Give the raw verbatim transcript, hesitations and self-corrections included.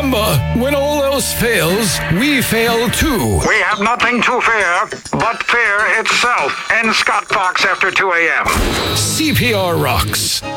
remember, when all else fails, we fail too. We have nothing to fear but fear itself. And Scott Fox after two a.m. C P R rocks.